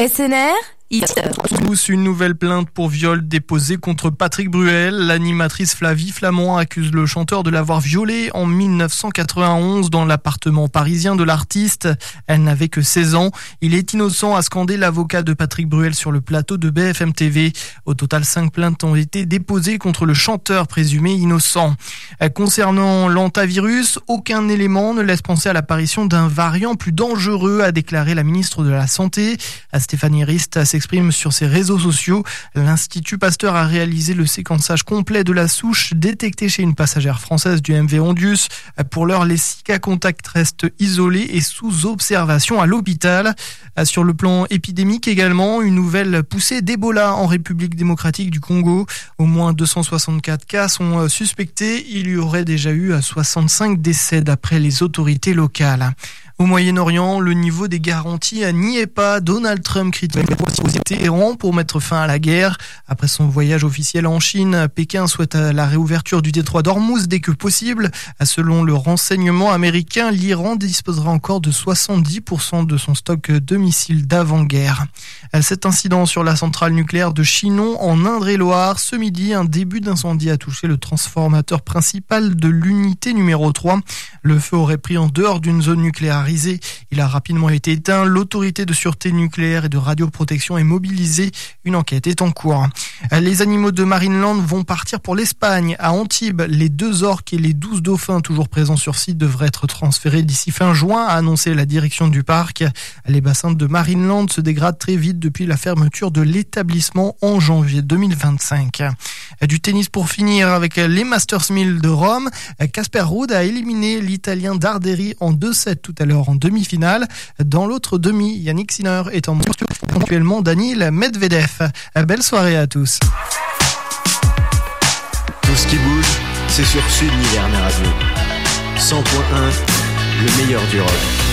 SNR Tous une nouvelle plainte pour viol déposée contre Patrick Bruel. L'animatrice Flavie Flament accuse le chanteur de l'avoir violée en 1991 dans l'appartement parisien de l'artiste. Elle n'avait que 16 ans. Il est innocent, a scandé l'avocat de Patrick Bruel sur le plateau de BFM TV. Au total, 5 plaintes ont été déposées contre le chanteur présumé innocent. Concernant l'hantavirus, aucun élément ne laisse penser à l'apparition d'un variant plus dangereux, a déclaré la ministre de la Santé. Stéphanie Rist s'exprime sur ses réseaux sociaux. L'Institut Pasteur a réalisé le séquençage complet de la souche détectée chez une passagère française du MV Ondius. Pour l'heure, les 6 cas contacts restent isolés et sous observation à l'hôpital. Sur le plan épidémique également, une nouvelle poussée d'Ebola en République démocratique du Congo. Au moins 264 cas sont suspectés. Il y aurait déjà eu 65 décès d'après les autorités locales. Au Moyen-Orient, le niveau des garanties n'y est pas. Donald Trump critique Téhéran pour mettre fin à la guerre. Après son voyage officiel en Chine, Pékin souhaite la réouverture du détroit d'Ormuz dès que possible. Selon le renseignement américain, l'Iran disposera encore de 70% de son stock de missiles d'avant-guerre. Cet incident sur la centrale nucléaire de Chinon en Indre-et-Loire. Ce midi, un début d'incendie a touché le transformateur principal de l'unité numéro 3. Le feu aurait pris en dehors d'une zone nucléaire. Il a rapidement été éteint. L'autorité de sûreté nucléaire et de radioprotection est mobilisée. Une enquête est en cours. Les animaux de Marineland vont partir pour l'Espagne. À Antibes, les 2 orques et les 12 dauphins toujours présents sur site devraient être transférés d'ici fin juin, a annoncé la direction du parc. Les bassins de Marineland se dégradent très vite depuis la fermeture de l'établissement en janvier 2025. Du tennis pour finir avec les Masters 1000 de Rome. Casper Ruud a éliminé l'Italien Darderi en 2-7 tout à l'heure en demi-finale. Dans l'autre demi, Yannick Sinner est en actuellement Daniil Medvedev. Belle soirée à tous. Tout ce qui bouge, c'est sur Sud Niverne Radio. 100.1, le meilleur du rock.